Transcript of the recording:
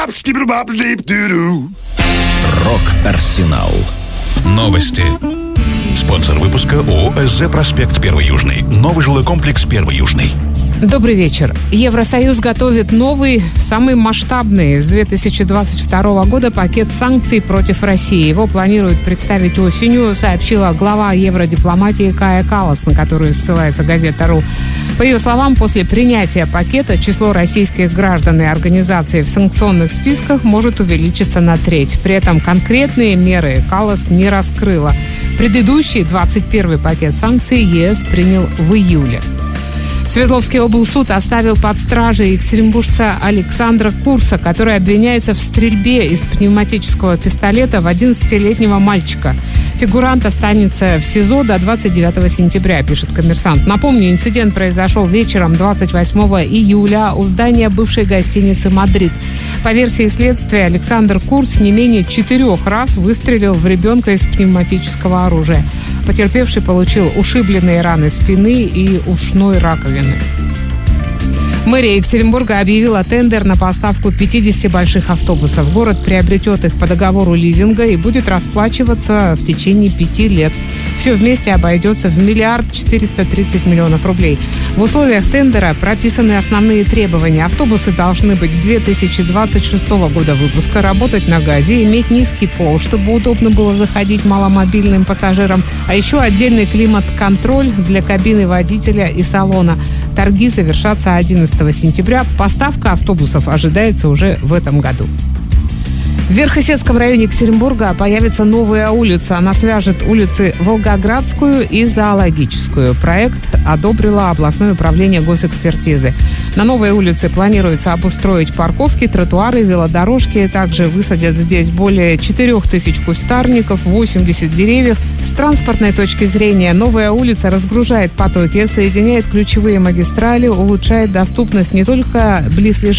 Рок-Арсенал. Новости. Спонсор выпуска ООО «СЗ Проспект 1 Южный». Новый жилой комплекс 1 Южный. Добрый вечер. Евросоюз готовит новый, самый масштабный с 2022 года пакет санкций против России. Его планируют представить осенью, сообщила глава евродипломатии Кая Каллас, на которую ссылается газета.ру. По ее словам, после принятия пакета число российских граждан и организаций в санкционных списках может увеличиться на треть. При этом конкретные меры Каллас не раскрыла. Предыдущий 21-й пакет санкций ЕС принял в июле. Свердловский облсуд оставил под стражей екатеринбуржца Александра Курса, который обвиняется в стрельбе из пневматического пистолета в 11-летнего мальчика. Фигурант останется в СИЗО до 29 сентября, пишет «Коммерсант». Напомню, инцидент произошел вечером 28 июля у здания бывшей гостиницы «Мадрид». По версии следствия, Александр Курс не менее 4 раз выстрелил в ребенка из пневматического оружия. Потерпевший получил ушибленные раны спины и ушной раковины. Мэрия Екатеринбурга объявила тендер на поставку 50 больших автобусов. Город приобретет их по договору лизинга и будет расплачиваться в течение 5 лет. Все вместе обойдется в 1 430 000 000 рублей. В условиях тендера прописаны основные требования. Автобусы должны быть 2026 года выпуска, работать на газе, иметь низкий пол, чтобы удобно было заходить маломобильным пассажирам, а еще отдельный климат-контроль для кабины водителя и салона. Торги завершатся 11 сентября. Поставка автобусов ожидается уже в этом году. В Верхесецком районе Екатеринбурга появится новая улица. Она свяжет улицы Волгоградскую и Зоологическую. Проект одобрило областное управление госэкспертизы. На новой улице планируется обустроить парковки, тротуары, велодорожки. Также высадят здесь более 4000 кустарников, 80 деревьев. С транспортной точки зрения новая улица разгружает потоки, соединяет ключевые магистрали, улучшает доступность не только близлежащих